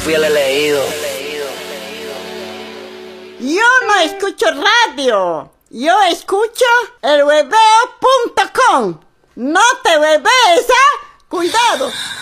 Fui el elegido. Yo no escucho radio. Yo escucho elhueveo.com. No te huevees, ¿ah? Cuidado.